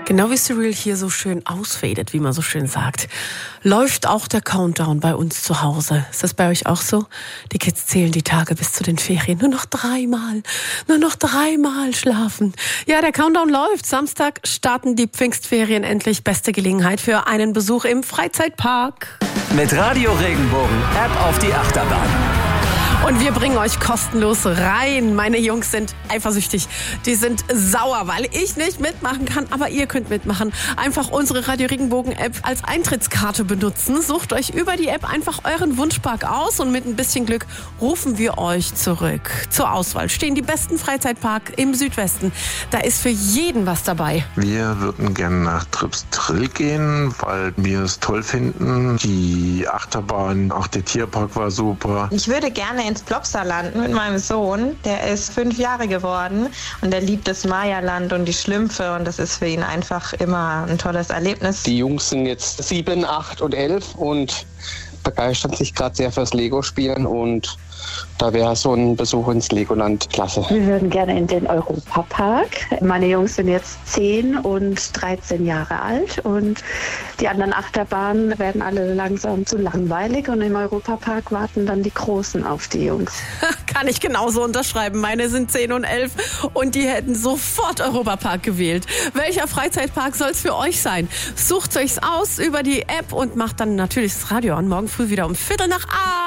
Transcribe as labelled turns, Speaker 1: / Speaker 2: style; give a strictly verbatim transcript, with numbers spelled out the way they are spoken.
Speaker 1: Genau wie Cyril hier so schön ausfadet, wie man so schön sagt, läuft auch der Countdown bei uns zu Hause. Ist das bei euch auch so? Die Kids zählen die Tage bis zu den Ferien. Nur noch dreimal, nur noch dreimal schlafen. Ja, der Countdown läuft. Samstag starten die Pfingstferien endlich. Beste Gelegenheit für einen Besuch im Freizeitpark.
Speaker 2: Mit Radio Regenbogen App auf die Achterbahn.
Speaker 1: Und wir bringen euch kostenlos rein. Meine Jungs sind eifersüchtig. Die sind sauer, weil ich nicht mitmachen kann. Aber ihr könnt mitmachen. Einfach unsere Radio Regenbogen App als Eintrittskarte benutzen. Sucht euch über die App einfach euren Wunschpark aus. Und mit ein bisschen Glück rufen wir euch zurück. Zur Auswahl stehen die besten Freizeitparks im Südwesten. Da ist für jeden was dabei.
Speaker 3: Wir würden gerne nach Tripsdrill gehen, weil wir es toll finden. Die Achterbahn, auch der Tierpark war super.
Speaker 4: Ich würde gerne ins Plopsaland mit meinem Sohn. Der ist fünf Jahre geworden und der liebt das Mayaland und die Schlümpfe und das ist für ihn einfach immer ein tolles Erlebnis.
Speaker 5: Die Jungs sind jetzt sieben, acht und elf und begeistern sich gerade sehr fürs Lego-Spielen und da wäre so ein Besuch ins Legoland klasse.
Speaker 6: Wir würden gerne in den Europapark. Meine Jungs sind jetzt zehn und dreizehn Jahre alt und die anderen Achterbahnen werden alle langsam zu langweilig und im Europapark warten dann die Großen auf die Jungs.
Speaker 1: Kann ich genauso unterschreiben. Meine sind zehn und elf und die hätten sofort Europapark gewählt. Welcher Freizeitpark soll es für euch sein? Sucht euch's aus über die App und macht dann natürlich das Radio an. Morgen früh wieder um Viertel nach acht.